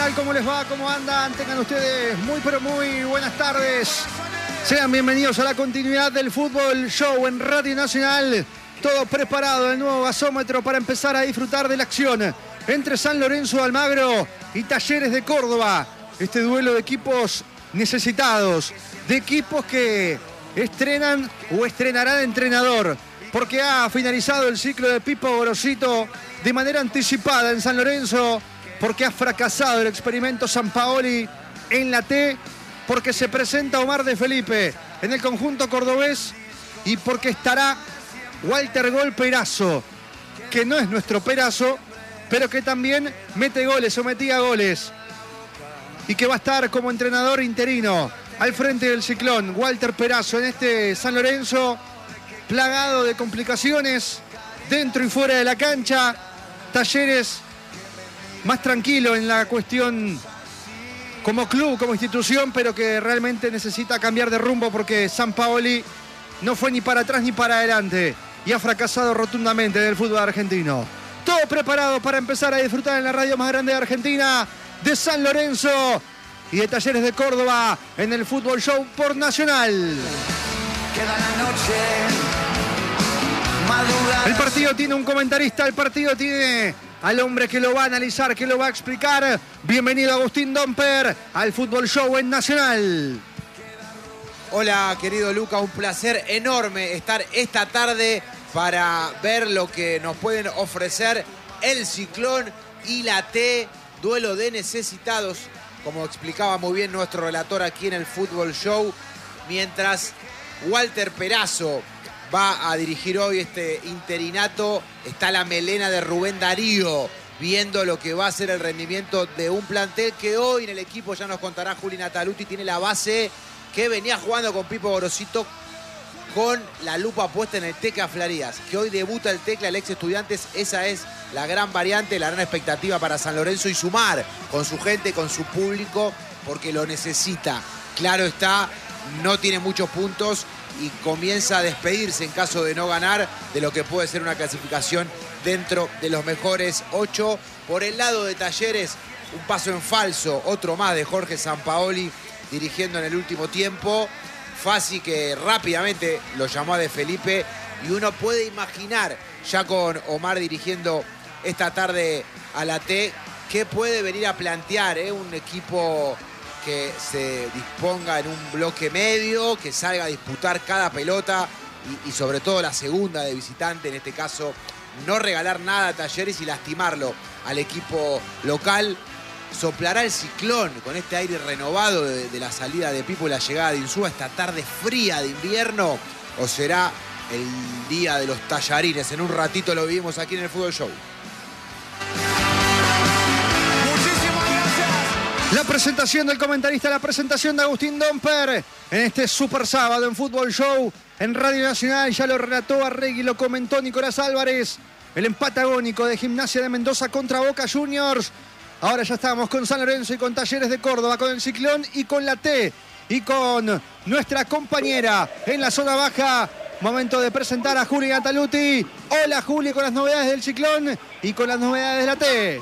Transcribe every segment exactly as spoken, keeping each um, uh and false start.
tal? ¿Cómo les va? ¿Cómo andan? Tengan ustedes muy pero muy buenas tardes. Sean bienvenidos a la continuidad del Fútbol Show en Radio Nacional. Todo preparado, el nuevo gasómetro para empezar a disfrutar de la acción entre San Lorenzo de Almagro y Talleres de Córdoba. Este duelo de equipos necesitados, de equipos que estrenan o estrenarán entrenador, porque ha finalizado el ciclo de Pipo Gorosito de manera anticipada en San Lorenzo, porque ha fracasado el experimento Sampaoli en la T, porque se presenta Omar de Felipe en el conjunto cordobés y porque estará Walter Gol Perazo, que no es nuestro Perazo, pero que también mete goles o metía goles y que va a estar como entrenador interino al frente del Ciclón. Walter Perazo en este San Lorenzo plagado de complicaciones dentro y fuera de la cancha. Talleres más tranquilo en la cuestión como club, como institución, pero que realmente necesita cambiar de rumbo porque Sampaoli no fue ni para atrás ni para adelante y ha fracasado rotundamente en el fútbol argentino. Todo preparado para empezar a disfrutar en la radio más grande de Argentina, de San Lorenzo y de Talleres de Córdoba en el Fútbol Show por Nacional. Queda la noche. El partido tiene un comentarista, el partido tiene al hombre que lo va a analizar, que lo va a explicar. Bienvenido Agustín Domper al Fútbol Show en Nacional. Hola querido Luca, un placer enorme estar esta tarde para ver lo que nos pueden ofrecer el Ciclón y la T, duelo de necesitados, como explicaba muy bien nuestro relator aquí en el Fútbol Show, mientras Walter Perazo va a dirigir hoy este interinato. Está la melena de Rubén Darío, viendo lo que va a ser el rendimiento de un plantel que hoy en el equipo, ya nos contará Juli Nataluti, tiene la base que venía jugando con Pipo Gorosito, con la lupa puesta en el Tecla Flarías, que hoy debuta el Tecla, el ex Estudiantes. Esa es la gran variante, la gran expectativa para San Lorenzo y sumar con su gente, con su público, porque lo necesita. Claro está, no tiene muchos puntos y comienza a despedirse en caso de no ganar de lo que puede ser una clasificación dentro de los mejores ocho. Por el lado de Talleres, un paso en falso, otro más de Jorge Sampaoli dirigiendo en el último tiempo. Fassi, que rápidamente lo llamó a De Felipe, y uno puede imaginar, ya con Omar dirigiendo esta tarde a la T, qué puede venir a plantear, ¿eh? Un equipo que se disponga en un bloque medio, que salga a disputar cada pelota y, y sobre todo la segunda de visitante, en este caso no regalar nada a Talleres y lastimarlo al equipo local. Soplará el Ciclón con este aire renovado de, de la salida de Pipo y la llegada de Insúa esta tarde fría de invierno, o será el día de los tallarines. En un ratito lo vivimos aquí en el Fútbol Show. La presentación del comentarista, la presentación de Agustín Domper en este super sábado en Fútbol Show en Radio Nacional. Ya lo relató Arregui, lo comentó Nicolás Álvarez. El empate agónico de Gimnasia de Mendoza contra Boca Juniors. Ahora ya estamos con San Lorenzo y con Talleres de Córdoba, con el Ciclón y con la T y con nuestra compañera en la zona baja. Momento de presentar a Juli Nataluti. Hola Juli, con las novedades del Ciclón y con las novedades de la T.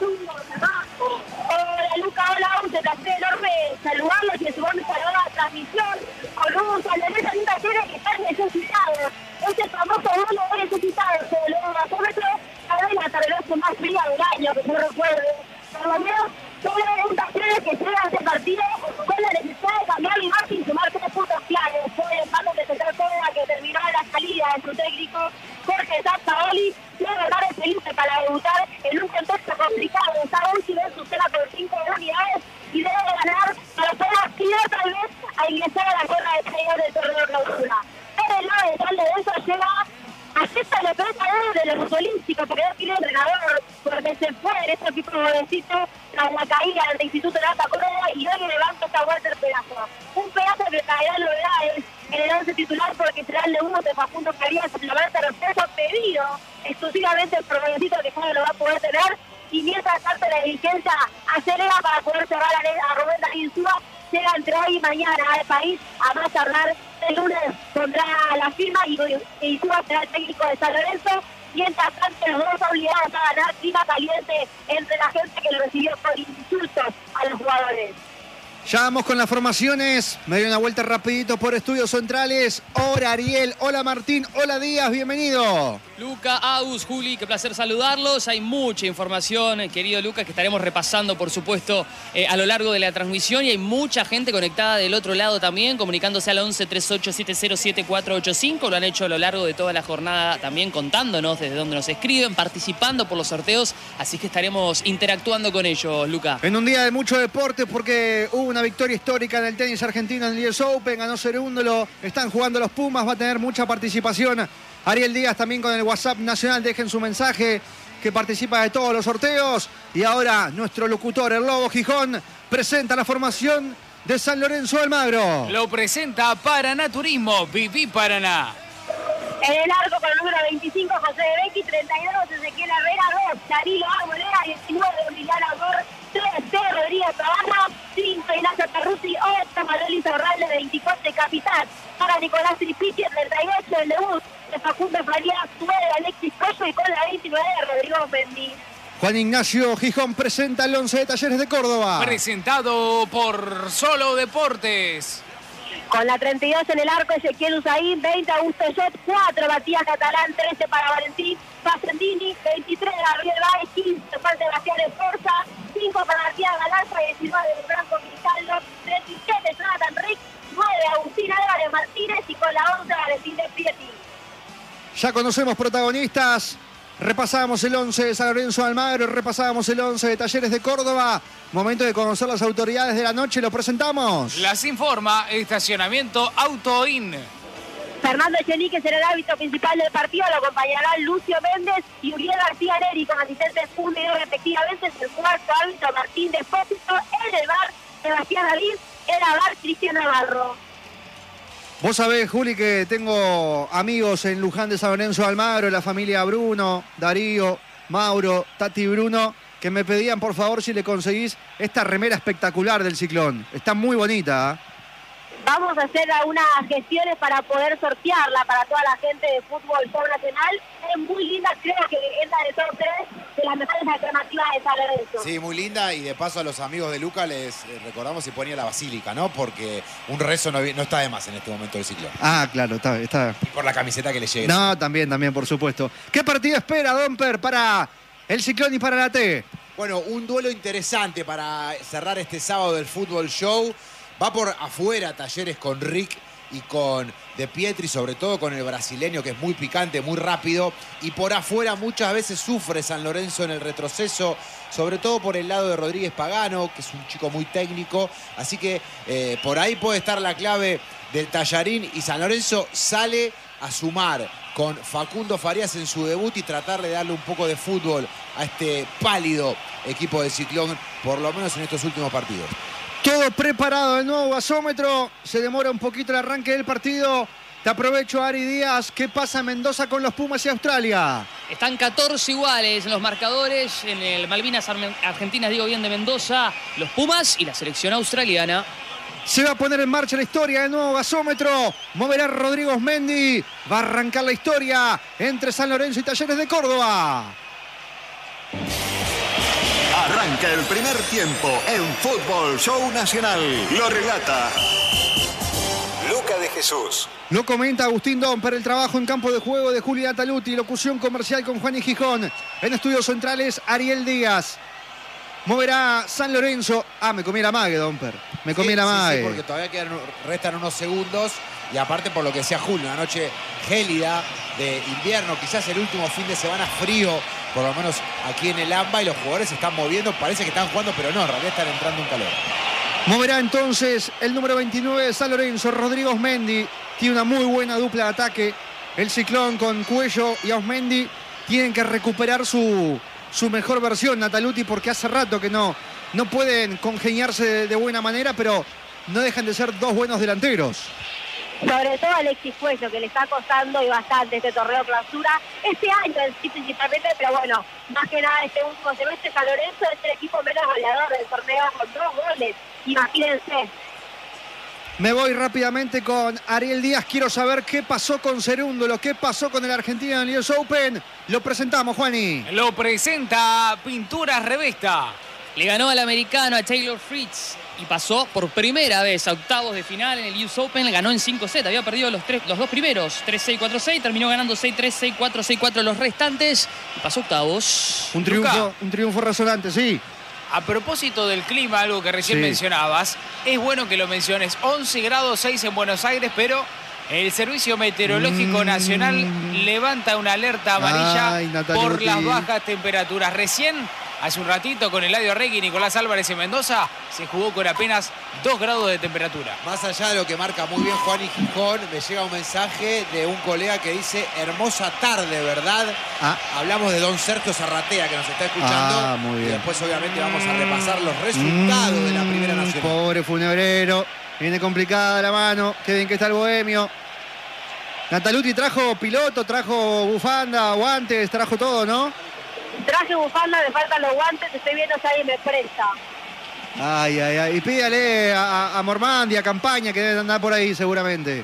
Hola Luca, hola, un placer enorme saludarlos y sumarme a la transmisión con un San Lorenzo y un Talleres que están necesitados. Este famoso duelo de necesitados, el gasómetro, cada vez la tarde más fría del año, que yo recuerdo. Por lo menos, solo un Talleres que llega a este partido con la necesidad de cambiar la imagen y sumar tres puntos claros. Fue el mando de Central Córdoba que terminó la salida de su técnico Jorge Sampaoli. Debe ganar el Felipe para debutar en un contexto complicado. Está último en su cena con cinco unidades y debe ganar para poder aspirar tal vez a ingresar a la corona de estrellas del torneo de clausura. Pero el lado de San Lorenzo llega a sexta la pelota de lo futbolístico, porque no tiene entrenador, porque se fue en este equipo jovencito tras la caída del Instituto de Alta Córdoba y hoy en el banco está Walter Perazo. Un Perazo que traerá novedades en el once titular porque será el de uno de Facundo Carías, el tercero pedido exclusivamente el jovencito que ya no lo va a poder tener. Y mientras tanto la dirigencia acelera para poder cerrar a, a Rubén Darío Insúa. Llega entre hoy y mañana al país a más tardar el lunes pondrá la firma y Insúa será el técnico de San Lorenzo. Mientras tanto, los dos obligados a ganar, clima caliente entre la gente que lo recibió por insultos a los jugadores. Ya vamos con las formaciones. Me doy una vuelta rapidito por Estudios Centrales. Hola Ariel, hola Martín, hola Díaz, bienvenido. Luca, Agus, Juli, qué placer saludarlos. Hay mucha información, querido Luca, que estaremos repasando, por supuesto, eh, a lo largo de la transmisión. Y hay mucha gente conectada del otro lado también, comunicándose al once treinta y ocho setenta siete cuatro ocho cinco. Lo han hecho a lo largo de toda la jornada también, contándonos desde dónde nos escriben, participando por los sorteos. Así que estaremos interactuando con ellos, Luca. En un día de mucho deporte, porque hubo una victoria histórica en el tenis argentino en el U S Open, ganó Cerúndolo, están jugando los Pumas, va a tener mucha participación. Ariel Díaz también con el WhatsApp nacional, dejen su mensaje, que participa de todos los sorteos. Y ahora nuestro locutor, el Lobo Gijón, presenta la formación de San Lorenzo Almagro. Lo presenta Paraná Turismo, Viví Paraná. En el arco con el número veinticinco, José de Becchi, treinta y dos, Ezequiel Herrera, dos, Danilo Arboleda, diecinueve, Emiliano Gor, tres, T. Rodríguez Pavano, cinco, Ignacio Perruzzi, ocho, Manuel Zorralde, veinticuatro, Capitán, para Nicolás Tripiti, treinta y ocho, el debut de Facundo Farías, nueve, Alexis Pollo, y con la veintinueve, Rodrigo Mendy. Juan Ignacio Gijón presenta el once de Talleres de Córdoba. Presentado por Solo Deportes. Con la treinta y dos en el arco, Ezequiel Usain, veinte, Augusto Jot, cuatro, Matías Catalán, trece para Valentín Facendini, veintitrés, Gabriel Báez, quince, Juan Sebastián Esforza, cinco para Matías Galarza, diecinueve, Franco Cristaldo, treinta y siete, Jonathan Rick, nueve, Agustín Álvarez Martínez, y con la once, Valentín de Pieti. Ya conocemos protagonistas. Repasábamos el once de San Lorenzo Almagro, repasábamos el once de Talleres de Córdoba. Momento de conocer las autoridades de la noche, lo presentamos. Las informa Estacionamiento Autoin. Fernando Echenique será el árbitro principal del partido, lo acompañarán Lucio Méndez y Uriel García Neri, con asistentes uno y dos respectivamente. El cuarto árbitro, Martín Despósito. En el bar, Sebastián David. En el bar, Cristian Navarro. Vos sabés, Juli, que tengo amigos en Luján de San Lorenzo Almagro, la familia Bruno, Darío, Mauro, Tati Bruno, que me pedían por favor si le conseguís esta remera espectacular del Ciclón. Está muy bonita, ¿eh? Vamos a hacer algunas gestiones para poder sortearla para toda la gente de fútbol show nacional. Es muy linda, creo que entra de top tres de las mejores alternativas de San Lorenzo. Sí, muy linda, y de paso a los amigos de Luca les eh, recordamos si ponía la basílica, ¿no? Porque un rezo no, no está de más en este momento del Ciclón. Ah, claro, está, está. Y por la camiseta que le llegue. No, también, también, por supuesto. ¿Qué partido espera, Domper, para el Ciclón y para la T? Bueno, un duelo interesante para cerrar este sábado del Fútbol Show. Va por afuera Talleres con Rick y con De Pietri, sobre todo con el brasileño, que es muy picante, muy rápido. Y por afuera muchas veces sufre San Lorenzo en el retroceso, sobre todo por el lado de Rodríguez Pagano, que es un chico muy técnico. Así que eh, por ahí puede estar la clave del Tallarín, y San Lorenzo sale a sumar con Facundo Farías en su debut y tratar de darle un poco de fútbol a este pálido equipo de Ciclón, por lo menos en estos últimos partidos. Todo preparado, el nuevo gasómetro. Se demora un poquito el arranque del partido. Te aprovecho, Ari Díaz. ¿Qué pasa en Mendoza con los Pumas y Australia? Están catorce iguales los marcadores en el Malvinas Argentinas, digo bien, de Mendoza. Los Pumas y la selección australiana. Se va a poner en marcha la historia del nuevo gasómetro. Moverá Rodrigo Mendy. Va a arrancar la historia entre San Lorenzo y Talleres de Córdoba. Arranca el primer tiempo en Fútbol Show Nacional. Lo relata Luca de Jesús. Lo comenta Agustín Domper, el trabajo en campo de juego de Julián Taluti, locución comercial con Juan y Gijón. En estudios centrales, Ariel Díaz. Moverá San Lorenzo. Ah, me comí la mague, Domper. Me comí sí, la sí, mague. Sí, porque todavía quedan, restan unos segundos. Y aparte por lo que decía Julio, una noche gélida de invierno, quizás el último fin de semana frío, por lo menos aquí en el AMBA, y los jugadores se están moviendo, parece que están jugando, pero no, en realidad están entrando en calor. Moverá entonces el número veintinueve de San Lorenzo, Rodrigo Osmendi. Tiene una muy buena dupla de ataque. El Ciclón con Cuello y Osmendi tienen que recuperar su, su mejor versión, Nataluti, porque hace rato que no, no pueden congeniarse de, de buena manera, pero no dejan de ser dos buenos delanteros. Sobre todo Alexis Cuello, que le está costando y bastante este torneo clausura. Este año en sí principalmente, pero bueno, más que nada este último semestre, San Lorenzo es el equipo menos goleador del torneo con dos goles. Imagínense. Me voy rápidamente con Ariel Díaz. Quiero saber qué pasó con Cerúndolo, qué pasó con el argentino en el U S Open. Lo presentamos, Juani. Lo presenta Pinturas Revesta. Le ganó al americano, a Taylor Fritz, y pasó por primera vez a octavos de final en el U S Open. Le ganó en cinco sets, había perdido los, tres, los dos primeros, tres seis, cuatro seis. Terminó ganando seis tres, seis cuatro, seis cuatro los restantes. Y pasó octavos. Un triunfo, Luca. un triunfo resonante, sí. A propósito del clima, algo que recién Sí. mencionabas, es bueno que lo menciones. once grados seis en Buenos Aires, pero el Servicio Meteorológico Mm. Nacional levanta una alerta amarilla Ay, Natalia por Botti. las bajas temperaturas. Recién, hace un ratito, con Eladio Regui y Nicolás Álvarez en Mendoza, se jugó con apenas dos grados de temperatura. Más allá de lo que marca muy bien Juan y Gijón, me llega un mensaje de un colega que dice: hermosa tarde, ¿verdad? Ah. Hablamos de don Sergio Zarratea, que nos está escuchando. Ah, muy bien. Y después, obviamente, vamos a repasar los resultados de la Primera Mm, Nacional. Pobre Funebrero. Viene complicada la mano. Qué bien que está el bohemio. Nataluti trajo piloto, trajo bufanda, guantes, trajo todo, ¿no? Traje bufanda, me faltan los guantes, estoy viendo si alguien me presta. Ay, ay, ay. Y pídale a, a Mormandia, a Campaña, que deben andar por ahí seguramente.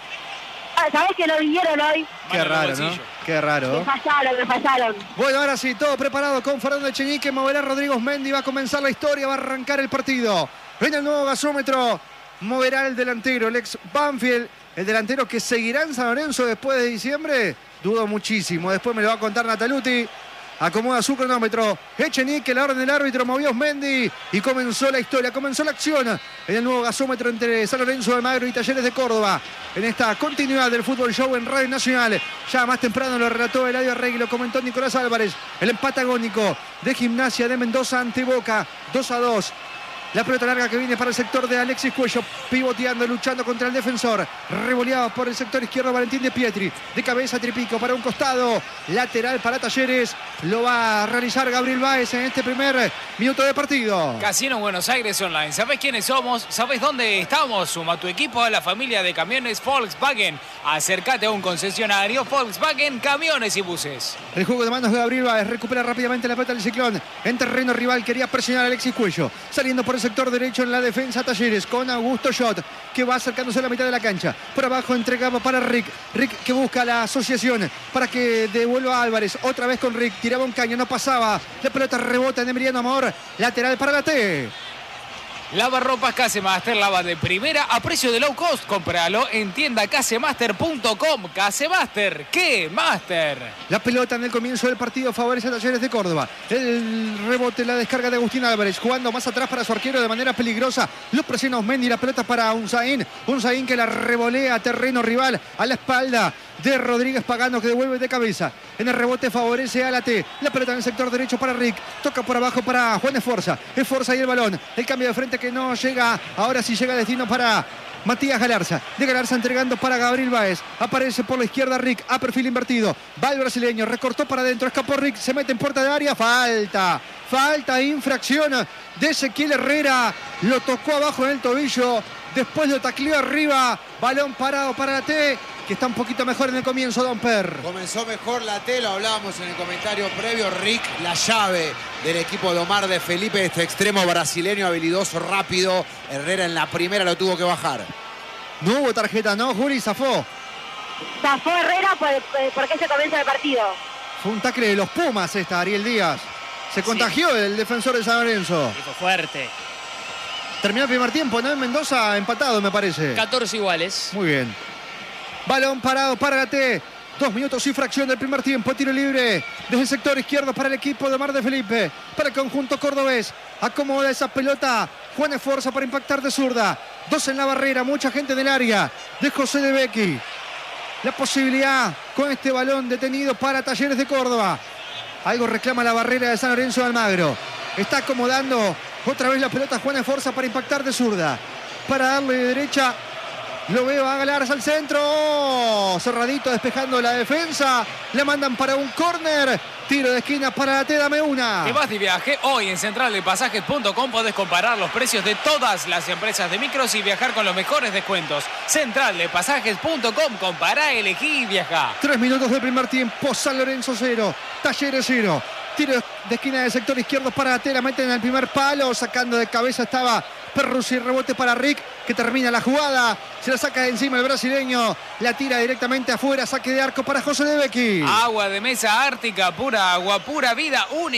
Ah, ¿sabés que lo vinieron hoy? Qué Mano en el raro, ¿no? bolsillo. Qué raro. Me fallaron, me fallaron. Bueno, ahora sí, todo preparado con Fernando Echenique, moverá Rodrigo Mendy, va a comenzar la historia, va a arrancar el partido. En el nuevo gasómetro, moverá el delantero, el ex Banfield, el delantero que seguirá en San Lorenzo después de diciembre. Dudo muchísimo, después me lo va a contar Nataluti. Acomoda su cronómetro. Echenique, la orden del árbitro, movió Mendy y comenzó la historia, comenzó la acción en el nuevo gasómetro entre San Lorenzo de Almagro y Talleres de Córdoba. En esta continuidad del Fútbol Show en Radio Nacional. Ya más temprano lo relató Eladio Arregui, lo comentó Nicolás Álvarez. El empate agónico de Gimnasia de Mendoza ante Boca, dos a dos. La pelota larga que viene para el sector de Alexis Cuello, pivoteando, luchando contra el defensor. Revoleado por el sector izquierdo Valentín de Pietri. De cabeza Tripico para un costado. Lateral para Talleres. Lo va a realizar Gabriel Báez en este primer minuto de partido. Casino Buenos Aires Online. ¿Sabés quiénes somos? ¿Sabés dónde estamos? Suma tu equipo a la familia de camiones Volkswagen. Acércate a un concesionario Volkswagen Camiones y Buses. El juego de manos de Gabriel Báez. Recupera rápidamente la pelota del Ciclón. En terreno rival quería presionar a Alexis Cuello. Saliendo por el sector derecho en la defensa Talleres con Augusto Schott, que va acercándose a la mitad de la cancha. Por abajo entregaba para Rick. Rick que busca la asociación para que devuelva a Álvarez. Otra vez con Rick. Tiraba un caño, no pasaba. La pelota rebota en Emiliano Amor. Lateral para la T. Lavarropas Casemaster, lava de primera a precio de low cost. Cómpralo en tienda casemaster punto com. Casemaster, ¿qué? Master. La pelota en el comienzo del partido favorece a Talleres de Córdoba. El rebote, la descarga de Agustín Álvarez, jugando más atrás para su arquero de manera peligrosa. Lo presiona Osmendi, la pelota para Unzaín. Unzaín que la revolea a terreno rival, a la espalda de Rodríguez Pagano, que devuelve de cabeza. En el rebote favorece a la T. La pelota en el sector derecho para Rick. Toca por abajo para Juan Esforza. Esforza y el balón. El cambio de frente que no llega. Ahora sí llega destino para Matías Galarza. De Galarza entregando para Gabriel Báez. Aparece por la izquierda Rick. A perfil invertido. Va el brasileño. Recortó para adentro. Escapó Rick. Se mete en puerta de área. Falta. Falta. Infracción de Ezequiel Herrera. Lo tocó abajo en el tobillo. Después lo tacleó arriba. Balón parado para la T, que está un poquito mejor en el comienzo, Don Per. Comenzó mejor la T, lo hablábamos en el comentario previo. Rick, la llave del equipo de Omar de Felipe, este extremo brasileño habilidoso, rápido. Herrera en la primera lo tuvo que bajar. No hubo tarjeta, ¿no, Juli? Zafó. Zafó Herrera por, porque se comienza el partido. Fue un tacle de los Pumas esta, Ariel Díaz. Se contagió sí. el defensor de San Lorenzo. Y fue fuerte. Terminó el primer tiempo, ¿no? En Mendoza empatado, me parece. catorce iguales. Muy bien. Balón parado para la T. Dos minutos y fracción del primer tiempo. Tiro libre desde el sector izquierdo para el equipo de Omar de Felipe. Para el conjunto cordobés. Acomoda esa pelota. Juan Esforza para impactar de zurda. Dos en la barrera. Mucha gente en el área de José de Becchi. La posibilidad con este balón detenido para Talleres de Córdoba. Algo reclama la barrera de San Lorenzo de Almagro. Está acomodando otra vez la pelota Juan Esforza para impactar de zurda. Para darle de derecha. Lo veo a Galarza al centro. Oh, cerradito despejando la defensa. Le mandan para un córner. Tiro de esquina para la T, dame una. Te vas de viaje. Hoy en central de pasajes punto com podés comparar los precios de todas las empresas de micros y viajar con los mejores descuentos. central de pasajes punto com. Compará, elegí y viajá. Tres minutos del primer tiempo. San Lorenzo cero. Talleres cero. Tiro de esquina del sector izquierdo para Atera, meten en el primer palo, sacando de cabeza estaba Perruzzi, rebote para Rick, que termina la jugada, se la saca de encima el brasileño, la tira directamente afuera, saque de arco para José de Becchi. Agua de mesa ártica, pura agua, pura vida, única.